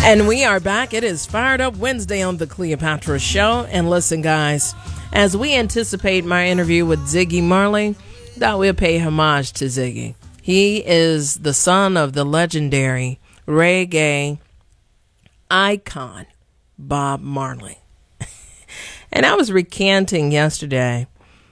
And we are back. It is Fired Up Wednesday on the Cleopatra Show. And listen, guys, as we anticipate my interview with Ziggy Marley, thought we'll pay homage to Ziggy. He is the son of the legendary reggae icon, Bob Marley. And I was recanting yesterday,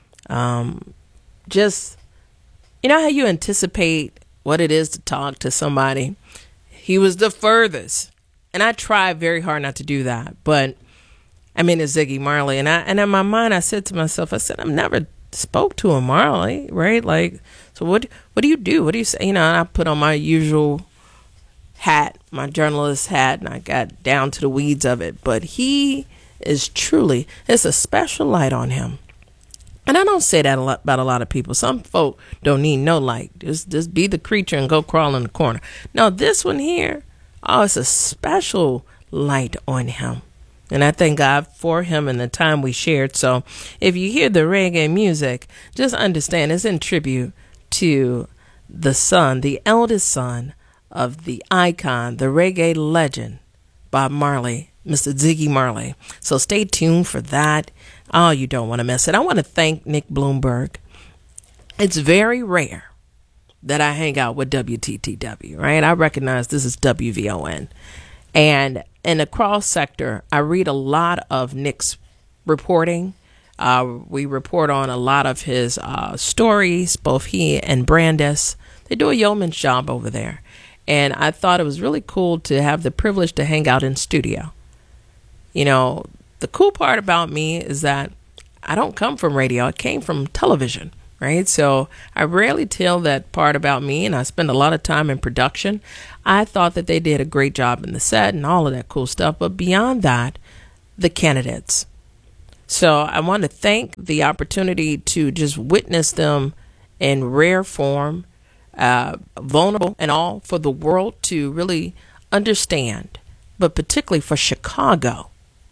just, you know how you anticipate what it is to talk to somebody? He was the furthest. And I tried very hard not to do that. But, I mean, it's Ziggy Marley. And in my mind, I said to myself, I said, I've never spoke to a Marley, right? Like, so what do you do? What do you say? You know, and I put on my usual hat, my journalist hat, and I got down to the weeds of it. But he is truly, it's a special light on him. And I don't say that about a lot of people. Some folk don't need no light. Just be the creature and go crawl in the corner. No, this one here, oh, it's a special light on him. And I thank God for him and the time we shared. So if you hear the reggae music, just understand it's in tribute to the son, the eldest son of the icon, the reggae legend, Bob Marley, Mr. Ziggy Marley. So stay tuned for that. Oh, you don't want to miss it. I want to thank Nick Bloomberg. It's very rare that I hang out with WTTW, right? I recognize this is WVON. And in the cross sector, I read a lot of Nick's reporting. We report on a lot of his stories, both he and Brandis. They do a yeoman's job over there. And I thought it was really cool to have the privilege to hang out in studio. You know, the cool part about me is that I don't come from radio. I came from television. Right. So I rarely tell that part about me, and I spend a lot of time in production. I thought that they did a great job in the set and all of that cool stuff. But beyond that, the candidates. So I want to thank the opportunity to just witness them in rare form, vulnerable and all, for the world to really understand, but particularly for Chicago,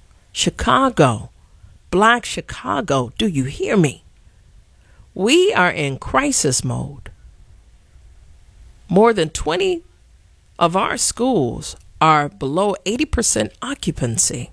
Black Chicago. Do you hear me? We are in crisis mode. More than 20 of our schools are below 80% occupancy.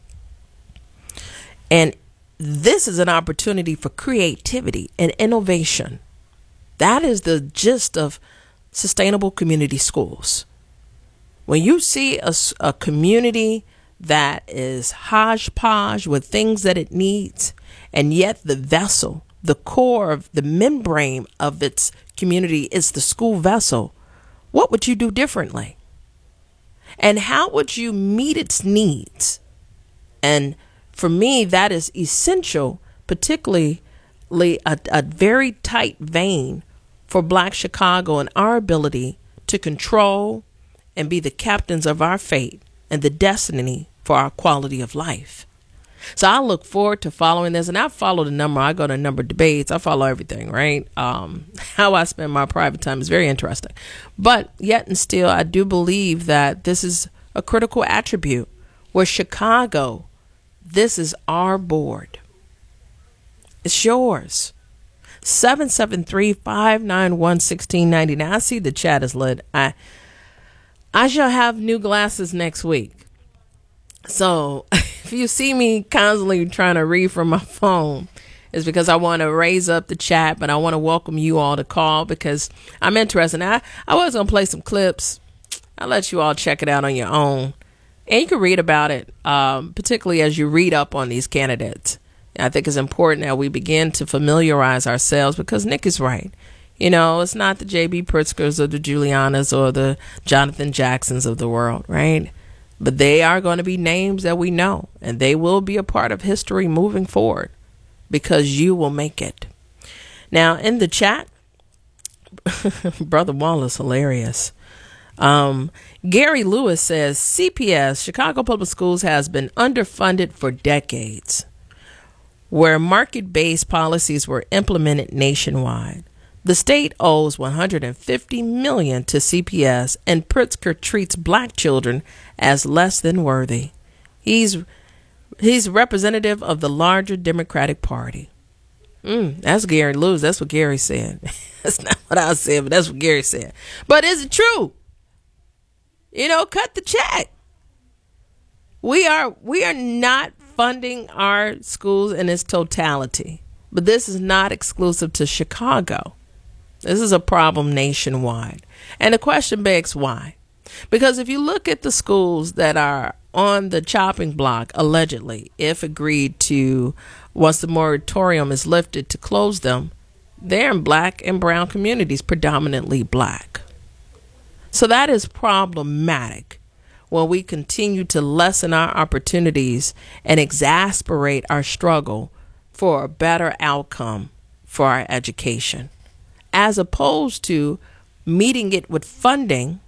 And this is an opportunity for creativity and innovation. That is the gist of sustainable community schools. When you see a community that is hodgepodge with things that it needs, and yet the vessel, the core of the membrane of its community is the school vessel, what would you do differently? And how would you meet its needs? And for me, that is essential, particularly a very tight vein for Black Chicago and our ability to control and be the captains of our fate and the destiny for our quality of life. So I look forward to following this, and I follow the number. I go to number debates. I follow everything, right? How I spend my private time is very interesting. But yet and still, I do believe that this is a critical attribute where Chicago, this is our board. It's yours. 773-591-1690. I see the chat is lit. I shall have new glasses next week. So if you see me constantly trying to read from my phone, it's because I want to raise up the chat, but I want to welcome you all to call because I'm interested. I was going to play some clips. I'll let you all check it out on your own. And you can read about it, particularly as you read up on these candidates. I think it's important that we begin to familiarize ourselves because Nick is right. You know, it's not the J.B. Pritzkers or the Julianas or the Jonathan Jacksons of the world, right? But they are going to be names that we know, and they will be a part of history moving forward because you will make it. Now, in the chat, Brother Wallace, hilarious. Gary Lewis says, CPS, Chicago Public Schools, has been underfunded for decades, where market-based policies were implemented nationwide. The state owes $150 million to CPS, and Pritzker treats black children as less than worthy. He's representative of the larger Democratic Party. That's Gary Lewis. That's what Gary said. That's not what I said, but that's what Gary said. But is it true? You know, cut the check. We are not funding our schools in its totality. But this is not exclusive to Chicago. This is a problem nationwide. And the question begs why? Because if you look at the schools that are on the chopping block, allegedly, if agreed to, once the moratorium is lifted to close them, they're in black and brown communities, predominantly black. So that is problematic when we continue to lessen our opportunities and exasperate our struggle for a better outcome for our education, as opposed to meeting it with funding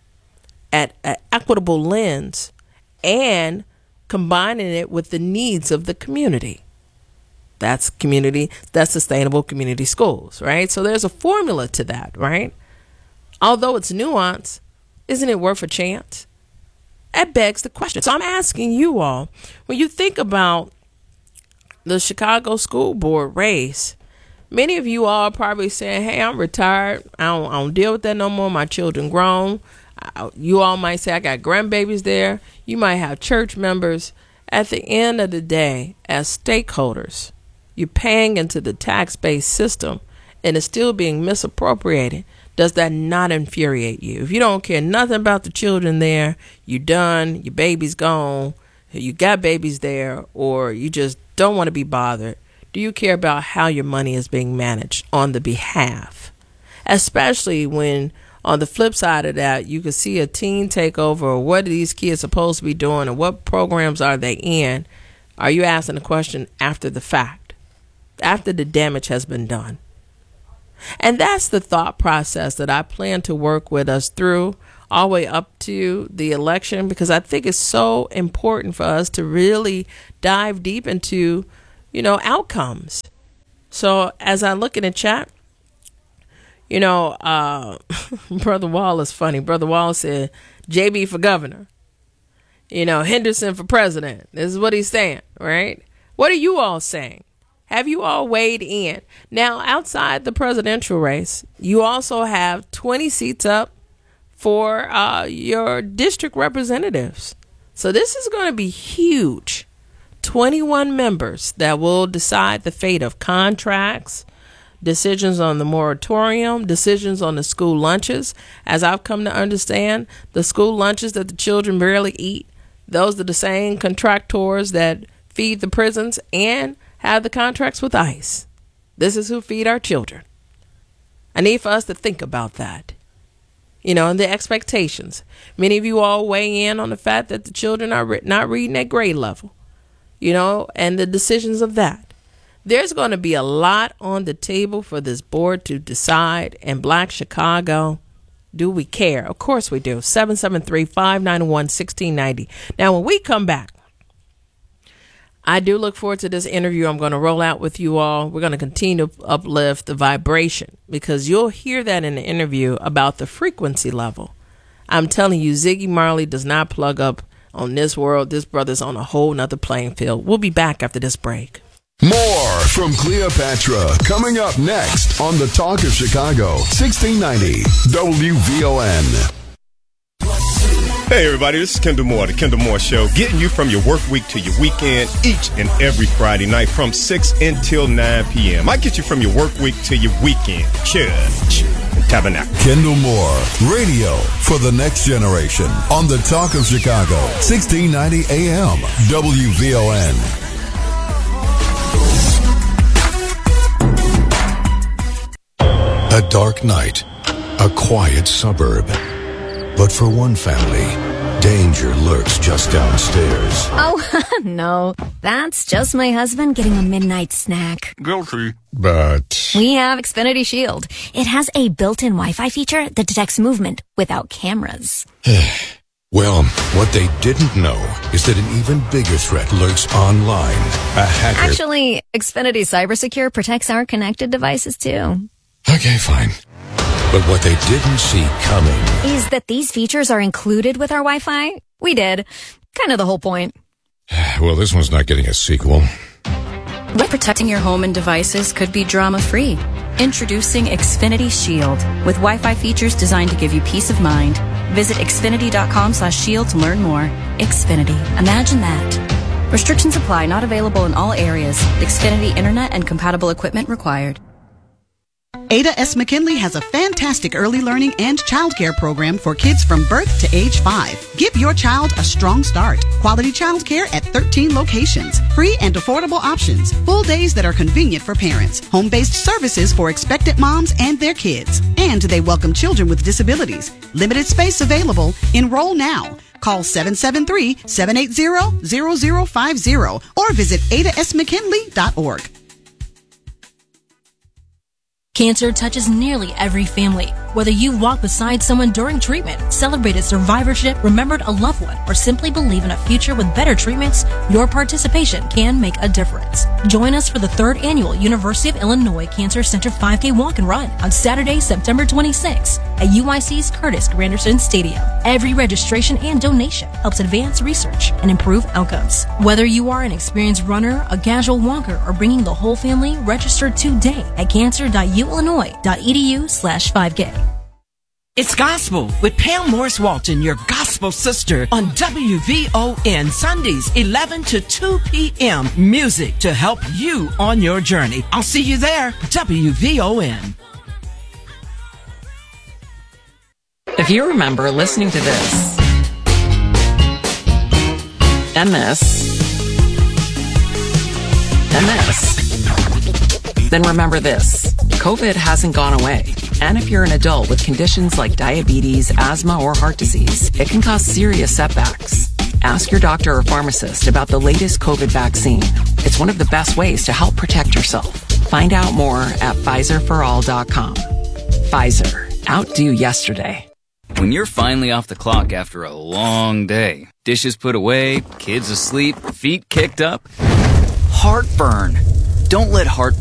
at an equitable lens and combining it with the needs of the community. That's sustainable community schools, right? So there's a formula to that, right? Although it's nuanced, isn't it worth a chance? That begs the question. So I'm asking you all, when you think about the Chicago School Board race, many of you all are probably saying, hey, I'm retired. I don't deal with that no more. My children grown. You all might say I got grandbabies there. You might have church members. At the end of the day, as stakeholders, you're paying into the tax-based system and it's still being misappropriated. Does that not infuriate you? If you don't care nothing about the children there, you done, your baby's gone, you got babies there, or you just don't want to be bothered, do you care about how your money is being managed on the behalf? Especially when on the flip side of that, you can see a teen takeover, or what are these kids supposed to be doing, and what programs are they in? Are you asking the question after the fact, after the damage has been done? And that's the thought process that I plan to work with us through all the way up to the election, because I think it's so important for us to really dive deep into, outcomes. So as I look in the chat, Brother Wall is funny. Brother Wall said, JB for governor, Henderson for president. This is what he's saying, right? What are you all saying? Have you all weighed in? Now, outside the presidential race, you also have 20 seats up for your district representatives. So this is going to be huge. 21 members that will decide the fate of contracts, decisions on the moratorium, decisions on the school lunches. As I've come to understand, the school lunches that the children barely eat, those are the same contractors that feed the prisons and have the contracts with ICE. This is who feed our children. I need for us to think about that. And the expectations. Many of you all weigh in on the fact that the children are not reading at grade level, and the decisions of that. There's going to be a lot on the table for this board to decide. In Black Chicago, do we care? Of course we do. 773-591-1690. Now, when we come back, I do look forward to this interview I'm going to roll out with you all. We're going to continue to uplift the vibration, because you'll hear that in the interview about the frequency level. I'm telling you, Ziggy Marley does not plug up on this world. This brother's on a whole nother playing field. We'll be back after this break. More from Cleopatra coming up next on the Talk of Chicago, 1690 WVON. Hey everybody, this is Kendall Moore, The Kendall Moore Show, getting you from your work week to your weekend each and every Friday night from 6 until 9 p.m. I get you from your work week to your weekend. Church and Tabernacle. Kendall Moore, radio for the next generation on the Talk of Chicago, 1690 AM WVON. A dark night, a quiet suburb. But for one family, danger lurks just downstairs. Oh, no. That's just my husband getting a midnight snack. Guilty. But we have Xfinity Shield. It has a built-in Wi-Fi feature that detects movement without cameras. Well, what they didn't know is that an even bigger threat lurks online. A hacker. Actually, Xfinity CyberSecure protects our connected devices, too. Okay, fine. But what they didn't see coming is that these features are included with our Wi-Fi. We did. Kind of the whole point. Well, this one's not getting a sequel. But protecting your home and devices could be drama-free. Introducing Xfinity Shield with Wi-Fi features designed to give you peace of mind. Visit Xfinity.com/shield to learn more. Xfinity. Imagine that. Restrictions apply. Not available in all areas. Xfinity Internet and compatible equipment required. Ada S. McKinley has a fantastic early learning and childcare program for kids from birth to age 5. Give your child a strong start. Quality childcare at 13 locations. Free and affordable options. Full days that are convenient for parents. Home-based services for expectant moms and their kids. And they welcome children with disabilities. Limited space available. Enroll now. Call 773-780-0050 or visit adasmckinley.org. Cancer touches nearly every family. Whether you walk beside someone during treatment, celebrated survivorship, remembered a loved one, or simply believe in a future with better treatments, your participation can make a difference. Join us for the 3rd Annual University of Illinois Cancer Center 5K Walk and Run on Saturday, September 26th at UIC's Curtis Granderson Stadium. Every registration and donation helps advance research and improve outcomes. Whether you are an experienced runner, a casual walker, or bringing the whole family, register today at cancer.uillinois.edu/5K. It's Gospel with Pam Morris Walton, your gospel sister, on WVON Sundays, 11 to 2 p.m. Music to help you on your journey. I'll see you there, WVON. If you remember listening to this, and this, and this, then remember this. COVID hasn't gone away. And if you're an adult with conditions like diabetes, asthma, or heart disease, it can cause serious setbacks. Ask your doctor or pharmacist about the latest COVID vaccine. It's one of the best ways to help protect yourself. Find out more at PfizerForAll.com. Pfizer. Outdo yesterday. When you're finally off the clock after a long day, dishes put away, kids asleep, feet kicked up, heartburn. Don't let heartburn